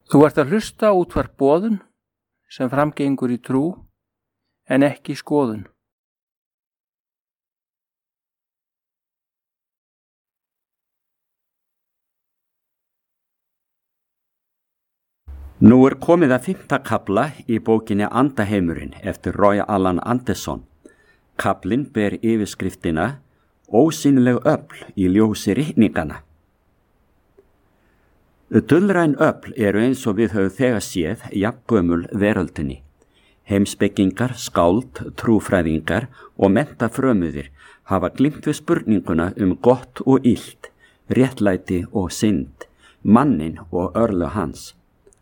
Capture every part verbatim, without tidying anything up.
Þú ert að hlusta á útvarp Boðun sem framgengur í trú en ekki skoðun. Nú er komið að fimmta kafla í bókinni Andaheimurinn eftir Roy Alan Anderson. Kaflinn ber yfirskriftina Ósýnileg öfl í ljósi ritningana. Dullræn öfl eru eins og við höfum þegar séð jafngömul veröldinni. Heimspekingar, skáld, trúfræðingar og menntafrömuðir hafa glímt við spurninguna um gott og illt, réttlæti og synd, mannin og örlög hans.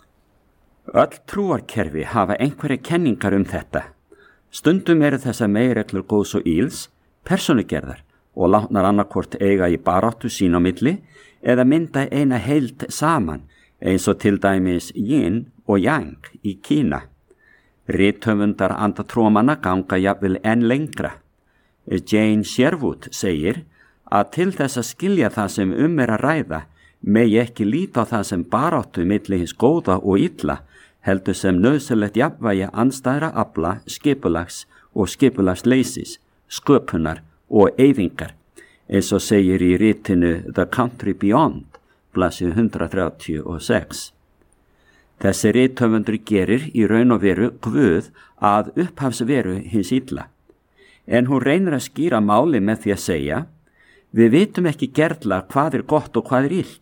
Öll trúarkerfi hafa einhverja kenningar um þetta. Stundum eru þessar meginreglur góðs og íls, persónugerðar og látnar annarkvort eiga í baráttu sín á milli eða mynda eina heild saman eins og til dæmis yin og yang í Kína. Rithöfundar andatrúamanna ganga jafnvel enn lengra. Jane Sherwood segir að til þess að skilja það sem um er að ræða megi ekki líta á það sem baráttu milli hins góða og illa, heldur sem nauðsynlegt jafnvægi andstæðra afla, skipulags og skipulagsleysis, sköpunar og eyðingar, eins og segir í ritinu The Country Beyond, blaðsíðu hundrað þrjátíu og sex. Þessi rithöfundur gerir í raun og veru Guð að upphafsveru hins illa, en hún reynir að skýra máli með því að segja, við vitum ekki gerla hvað er gott og hvað er illt.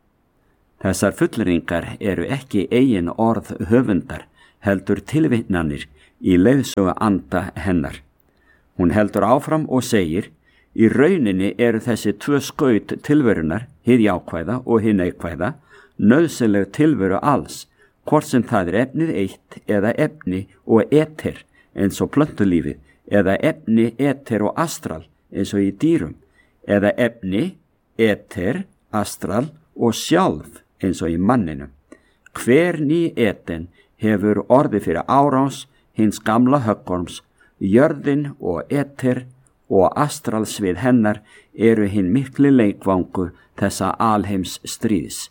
Þessar fulleringar eru ekki eigin orð höfundar, heldur tilvitnanir í leiðsögu anda hennar. Hún heldur áfram og segir, í rauninni eru þessi tvö skaut tilverunar, hið jákvæða og hið neikvæða, nauðsynleg tilveru alls, hvort sem það er efnið eitt eða efni og eter eins og plöntulífið, eða efni, eter og astral eins og í dýrum, eða efni, eter, astral og sjálf eins og í manninum. Hver ný eten hefur orðið fyrir árás hins gamla höggorms, jörðin og eter og astralsvið hennar eru hinn mikli leikvangur þessa alheims stríðs.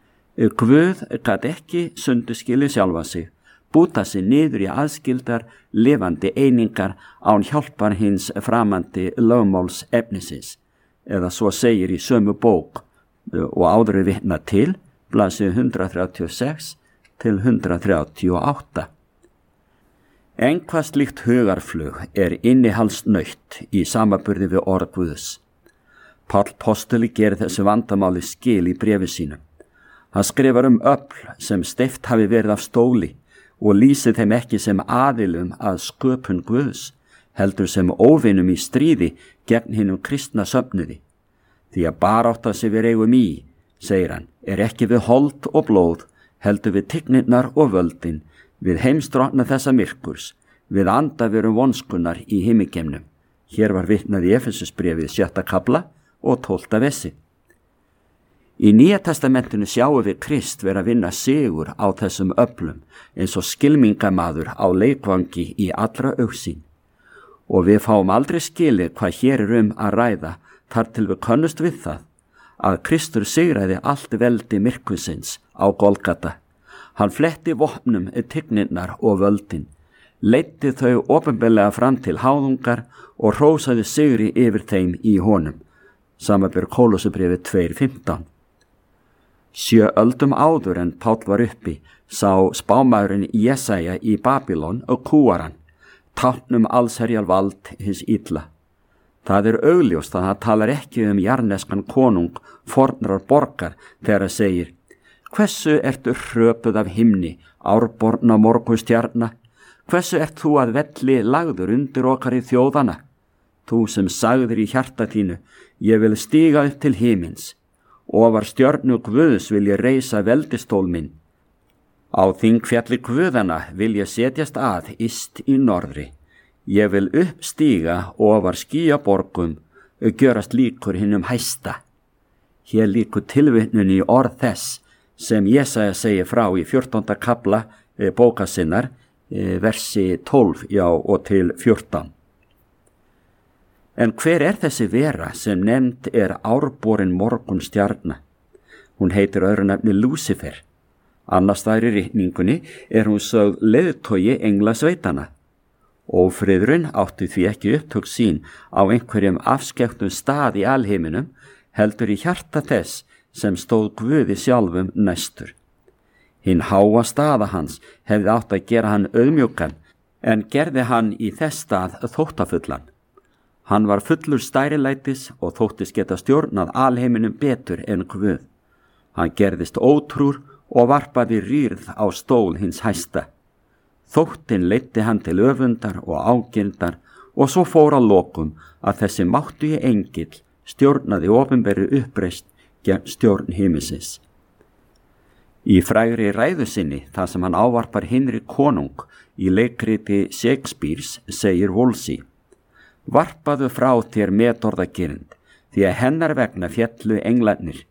Guð gat ekki sunduskili sjálfa sig, búta sig niður í aðskildar lifandi einingar án hjálpar hins framandi lögmáls efnisins, eða svo segir í sömu bók og áður er vitnað til, blaðsíðu hundrað þrjátíu og sex til hundrað þrjátíu og átta. En hvað slíkt hugarflug er innihaldsnautt í samanburði við orð Guðs. Páll postuli gerir þessu vandamáli skil í bréfi sínu. Hann skrifar um öfl sem steypt hafi verið af stóli og lýsir þeim ekki sem aðilum að sköpun Guðs, heldur sem óvinum í stríði gegn hinum kristna söfnuði. Því að barátta sem við eigum í, segir hann, er ekki við hold og blóð, heldur við tignirnar og völdin, við heimstrotna þessa myrkurs, við andaverum vonskunnar í himmigeimnum. Hér var vitnað í Efesusbréfið sjötta kafla og tólfta vessi. Í Nýja testamentinu sjáum við Krist vera að vinna sigur á þessum öflum eins og skilmingamaður á leikvangi í allra augsýn. Og við fáum aldrei skilið hvað hér er um að ræða þar til við könnust við það, að Kristur sigraði allt veldi myrkvusins á Golgata. Hann fletti vopnum tignirnar og völdin, leiddi þau opinberlega fram til háðungar og hrósaði sigri yfir þeim í honum. Samanber Kólossubréfið tvö fimmtán. Sjö öldum áður en Páll var uppi, sá spámaðurinn Jesaja í Babylon og kúaran, táknum allsherjar vald hins illa. Það er augljóst að það talar ekki um jarneskan konung fornrar borgar þegar það segir, hversu ertu hröpuð af himni, árborna morgunstjarna, hversu ert þú að velli lagður undir okkar í þjóðana? Þú sem sagðir í hjarta þínu, ég vil stíga upp til himins, ofar stjörnu Guðs vil ég reisa veldistól minn. Á þingfjalli Guðana vil ég setjast að yst í norðri. Ég vil uppstíga ofar skýjaborgum og gjörast líkur hinum hæsta. Hér líkur tilvitnun í orð þess sem Jesaja segir frá í fjórtánda kafla bóka sinnar, versi tólf já, og til fjórtán. En hver er þessi vera sem nefnd er árborin morgunstjarna? Hún heitir öðru nafni Lúsifer. Annars staðar í ritningunni er hún sögð leiðtogi englasveitana. Ófriðurinn átti því ekki upptök sín á einhverjum afskekktum stað í alheiminum, heldur í hjarta þess sem stóð Guði sjálfum næstur. Hinn háa staða hans hefði átt að gera hann auðmjúkan, en gerði hann í þess stað þóttafullan. Hann var fullur stærilætis og þóttist geta stjórnað alheiminum betur en Guð. Hann gerðist ótrúr og varpaði rýrð á stól hins hæsta. Þóttin leiddi hann til öfundar og ágirndar og svo fór að lokum að þessi máttugi engill stjórnaði opinberri uppreist gegn stjórn himinsins. Í frægri ræðu sinni, þar sem hann ávarpar Hinri konung í leikriti Shakespeares, segir Wolsey: Varpaðu frá þér metorðagirnd, því að hennar vegna féllu englarnir.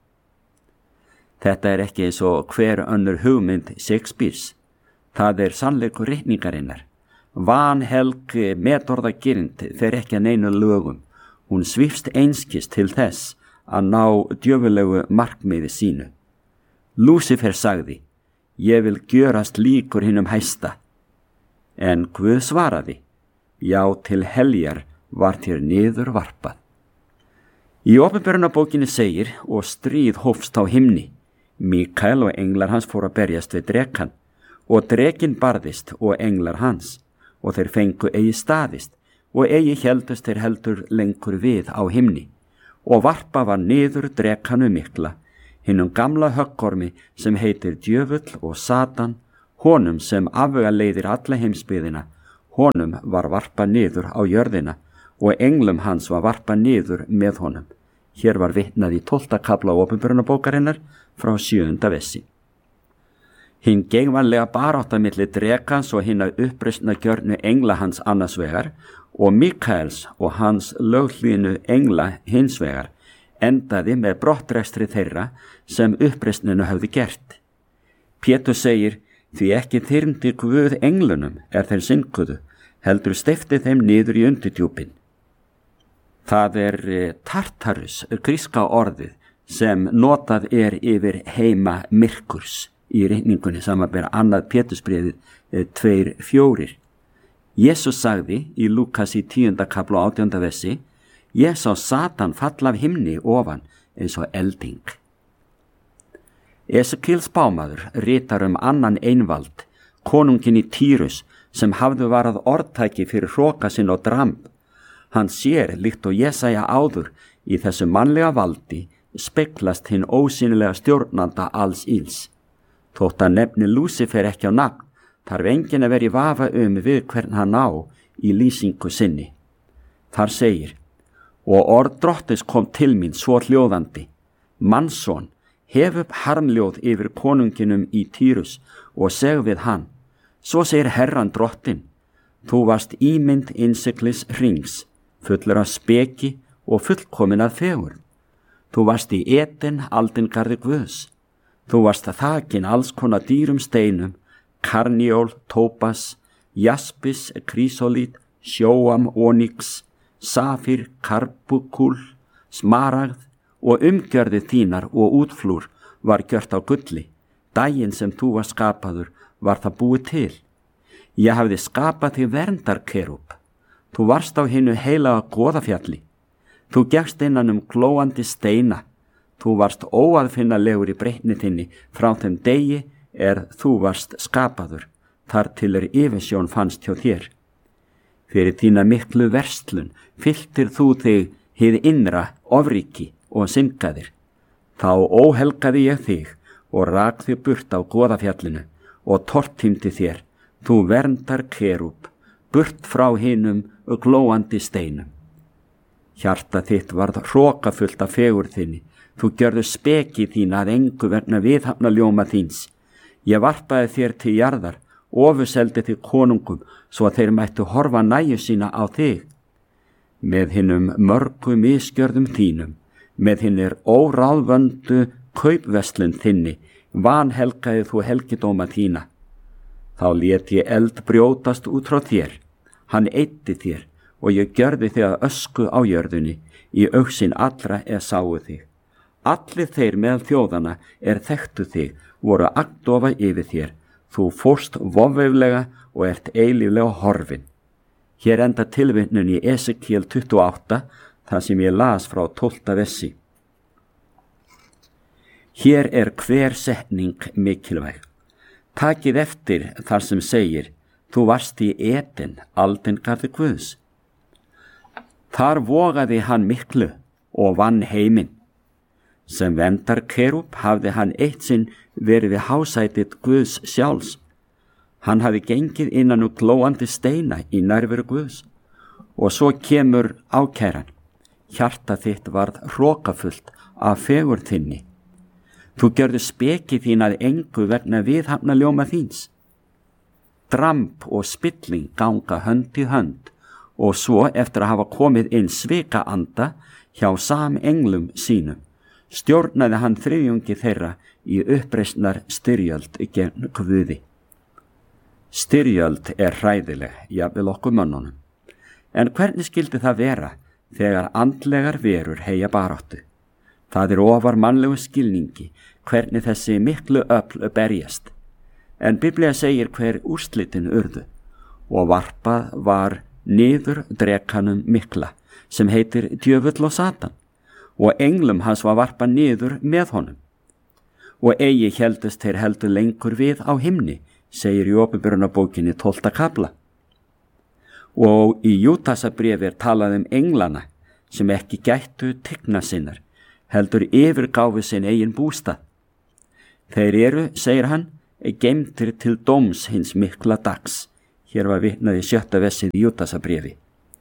Þetta er ekki eins og hver önnur hugmynd Shakespeares. Það er sannleikur ritningarinnar. Vanhelg metorðagirnd fer ekki að neinu lögum. Hún svífst einskis til þess að ná djöfulegu markmiði sínu. Lúsifer sagði: Ég vil gjörast líkur hinum hæsta. En Guð svaraði: Já, til heljar var þér niður varpað. Í Opinberunarbókinni segir: Og stríð hófst á himni. Mikael og englar hans fóru að berjast við drekann, og drekinn barðist og englar hans, og þeir fengu eigi staðist, og eigi héldust þeir heldur lengur við á himni, og varpa var niður drekanu mikla, hinnum gamla höggormi sem heitir djöfull og Satan, honum sem afvega leiðir alla heimsbyðina, honum var varpa niður á jörðina, og englum hans var varpa niður með honum. Hér var vitnað í tólfta kafla Opinberunarbókarinnar frá sjöunda vessi. Hinn geigvanlega barátta milli drekans og hinna uppreisna gjörnu engla hans annars vegar og Mikaels og hans löghlýðnu engla hins vegar endaði með brottrekstri þeirra sem uppreisninu höfðu gert. Pétur segir: Því ekki þyrmdi Guð englunum er þeir synguðu, heldur steypti þeim niður í undirdjúpin. Það er Tartarus, gríska orðið, sem notað er yfir heima myrkurs í ritningunni samanber annað Pétursbréfið tveir fjórir. Jesús sagði í Lúkas í tíunda kafla átjánda vessi: Ég sá Satan falla af himni ofan eins og elding. Esekíel spámaður ritar um annan einvald, konungin í Týrus, sem hafðu varað orðtæki fyrir hroka sinn og dramb. Hann sér, líkt og Jesaja áður, í þessu mannlega valdi speglast hinn ósýnilega stjórnanda alls íls. Þótt að nefni Lúsifer ekki á nafn, þarf enginn að vera í vafa um við hvern hann á í lýsingu sinni. Þar segir: Og orð Drottins kom til mín svo hljóðandi: Mannsson, hef upp harmljóð yfir konunginum í Týrus og seg við hann: Svo segir Herran Drottin, þú varst ímynd innsiglis hrings, fullur af speki og fullkomin að fegurð. Þú varst í Eden aldingarði Guðs. Þú varst að þakin alls konar dýrum steinum, karniól, tópas, jaspis, krísolít, sjóam, ónix, safir, karbukúl, smaragð, og umgjörði þínar og útflúr var gjört á gulli. Daginn sem þú var skapaður var það búið til. Ég hafði skapað þig verndarkerúb. Þú varst á hinu heilaga goðafjalli. Þú gekkst innan um glóandi steina. Þú varst óaðfinnalegur í breytni þinni frá þeim degi er þú varst skapaður, þar til er yfirsjón fannst hjá þér. Fyrir þína miklu verslun fylltir þú þig hið innra ofríki og syngaðir. Þá óhelgaði ég þig og rak þig burt á goðafjallinu og tortímdi þér, þú verndar kerúb, burt frá hinum og glóandi steinum. Hjarta þitt varð hrokafullt af fegurð þinni, þú gjörðu speki þína að engu vegna viðhafna ljóma þíns. Ég varpaði þér til jarðar, ofuseldi þig konungum, svo að þeir mættu horfa næju sína á þig. Með hinnum mörgu misgjörðum þínum, með hinnir óráðvöndu kaupverslun þinni, vanhelgaði þú helgidóma þína. Þá lét ég eld brjótast út frá þér, hann eyddi þér, og ég gjörði þig að ösku á jörðunni, í augsinn allra er sáu þig. Allir þeir meðal þjóðana er þekktu þig, voru agndofa yfir þér. Þú fórst vofveiflega og ert eilíflega horfin. Hér enda tilvitnun í Esekiel tuttugu og átta, þar sem ég las frá tólfta versi. Hér er hver setning mikilvæg. Takið eftir þar sem segir, þú varst í Eden, aldingarði Guðs. Þar vogaði hann miklu og vann heiminn. Sem verndar kerúb hafði hann eitt sinn verið við hásætið Guðs sjálfs. Hann hafði gengið innan úr glóandi steina í nærveru Guðs. Og svo kemur ákæran. Hjarta þitt varð hrokafullt af fegurð þinni. Þú gjörðu speki þín að engu vegna viðhafna ljóma þíns. Dramb og spilling ganga hönd í hönd og svo eftir að hafa komið inn svika anda hjá samenglum sínum, stjórnaði hann þriðjungi þeirra í uppreisnar styrjöld gegn Guði. Styrjöld er hræðileg, jafnvel okkur mönnunum. En hvernig skildi það vera þegar andlegar verur heyja baráttu? Það er ofar mannlegu skilningi hvernig þessi miklu öfl berjast. En Biblía segir hver úrslitin urðu og varpað var niður drekanum mikla sem heitir djöfull og Satan og englum hans var varpað niður með honum. Og eigi héldust þeir heldur lengur við á himni, segir í Opinberunarbókinni tólfta kafla. Og í Júdasarbréfi er talað um englana sem ekki gættu tigna sinnar, heldur yfirgáfu sinn eigin bústað. Þeir eru, segir hann, geymdir til dóms hins mikla dags. Hér var vitnað í sjötta versið í Júdasarbréfi.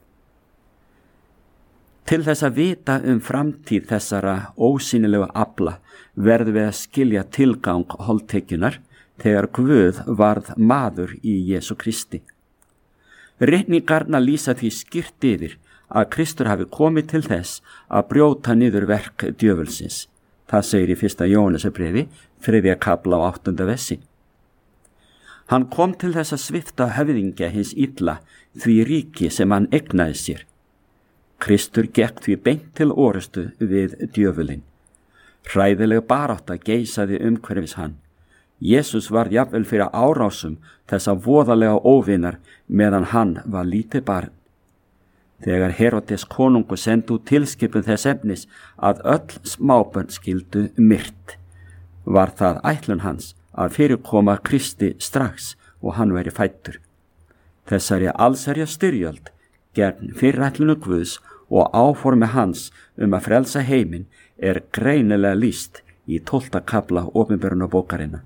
Til þess að vita um framtíð þessara ósýnilegu afla verður við að skilja tilgang holdtekjunar þegar Guð varð maður í Jesú Kristi. Ritningarnar lýsa því skýrt yfir að Kristur hafi komið til þess að brjóta niður verk djöfulsins. Það segir í fyrsta Jóhannesarbréfi, þriðja kafla á áttunda versi. Hann kom til þess að svipta höfðingja hins illa því ríki sem hann eignaði sér. Kristur gekk því beint til orustu við djöfulinn. Hræðileg barátta geisaði umhverfis hann. Jesús var jafnvel fyrir árásum þessa voðalega óvinar meðan hann var lítið barn. Þegar Herodes konungur sendi út tilskipun þess efnis að öll smábörn skildu myrt, var það ætlun hans að fyrirkoma Kristi strax og hann væri fæddur. Þessari allsherja styrjöld gegn fyrirætlunu Guðs og áformi hans um að frelsa heiminn er greinilega lýst í tólfta kafla Opinberunarbókarinnar.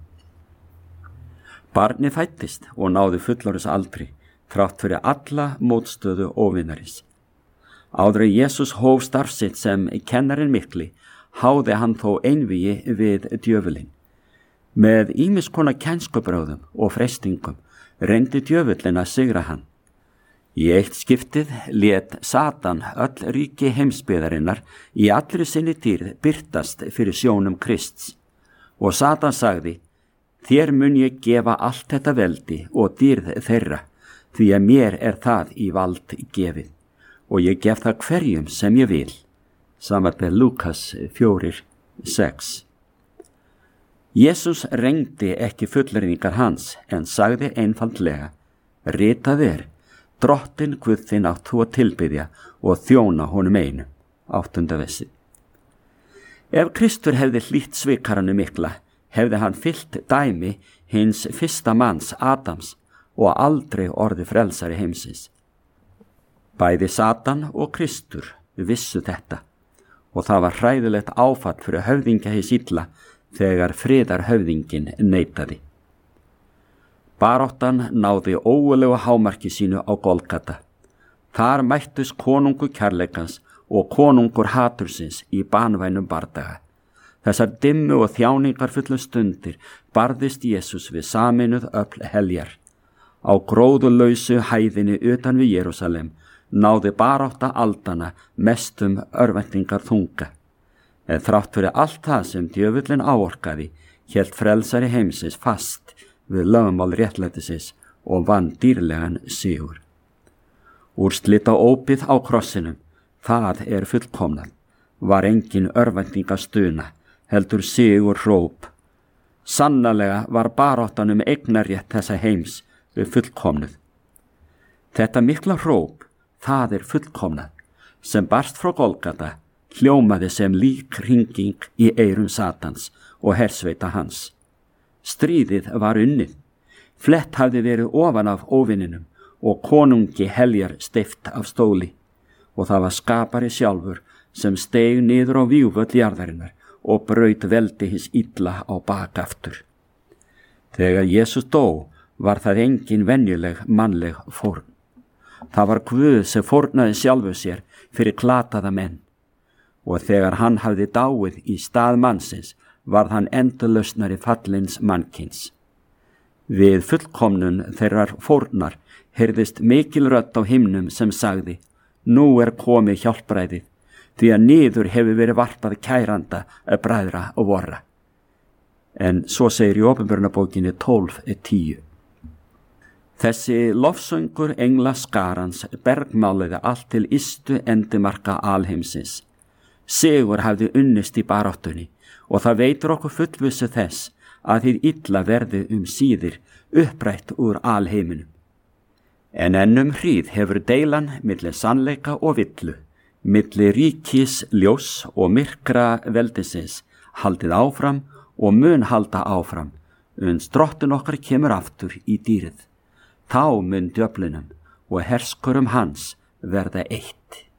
Barnið fæddist og náði fullorðins aldri, þrátt fyrir alla mótstöðu óvinarins. Áður en Jesús hóf starf sitt sem kennarinn mikli, háði hann þó einvígi við djöfulinn. Með ýmiss konar kennskubrögðum og freistingum reyndi djöfullinn að sigra hann. Í eitt skiptið lét Satan öll ríki heimsbyggðarinnar í allri sinni dýrð birtast fyrir sjónum Krists. Og Satan sagði, þér mun ég gefa allt þetta veldi og dýrð þeirra, því að mér er það í vald gefið, og ég gef það hverjum sem ég vil. Samanber Lúkas fjórir sex. Jesús reyndi ekki fullyrðingar hans, en sagði einfaldlega, ritað er, Drottin Guð þinn átt þú að tilbiðja og þjóna honum einu. Áttunda versi. Ef Kristur hefði hlýtt svikaranum mikla, hefði hann fyllt dæmi hins fyrsta manns Adams og aldrei orði frelsari heimsins. Bæði Satan og Kristur vissu þetta og það var hræðilegt áfall fyrir höfðingja hins illa þegar friðarhöfðingin neitaði. Baráttan náði ógulegu hámarki sínu á Golgata. Þar mættust konungur kærleikans og konungur hatursins í banvænum bardaga. Þessar dimmu og þjáningar fullu stundir barðist Jesús við sameinuð öfl heljar. Á gróðulausu hæðinni utan við Jerúsalem náði barátta aldana mestum örvæntingar þunga. En þrátt fyrir allt það sem djöfullinn áorkaði, hélt frelsari heimsins fast við lögmál réttlætisins og vann dýrlegan sigur. Úrslit á ópið á krossinum, það er fullkomnað. var engin örvæntingastuna, heldur sigur hróp. Sannarlega var baráttan um eignarrétt þessa heims við fullkomnuð. Þetta mikla hróp, það er fullkomnað, sem barst frá Golgata, hljómaði sem lík hringing í eyrum Satans og hersveita hans. Stríðið var unnið. Flett hafði verið ofan af óvininum og konungi heljar steypt af stóli, og það var skapari sjálfur sem steig niður á vígvöll jarðarinnar og braut veldi hins illa á bak aftur. Þegar Jesús dó var það engin venjuleg mannleg fórn. Það var Guð sem fórnaði sjálfu sér fyrir klataða menn, og þegar hann hafði dáið í stað mannsins varð hann endurlausnari fallins mannkins. Við fullkomnun þeirrar fórnar heyrðist mikil rödd á himnum sem sagði: Nú er komið hjálpræðið, því að niður hefur verið varpað kæranda að bræðra og vorra. En svo segir í Opinberunarbókinni tólf tíu. Þessi lofsöngur engla skarans bergmáliði allt til ystu endimarka alheimsins. Sigur hafði unnist í baráttunni, og það veitur okkur fullvissu þess að þið illa verði um síðir upprætt úr alheiminum. En ennum hríð hefur deilan milli sannleika og villu, milli ríkis ljós og myrkra veldisins haldið áfram og mun halda áfram, uns drottinn okkar kemur aftur í dýrið. Þá mun djöflinum og herskurum hans verða eitt.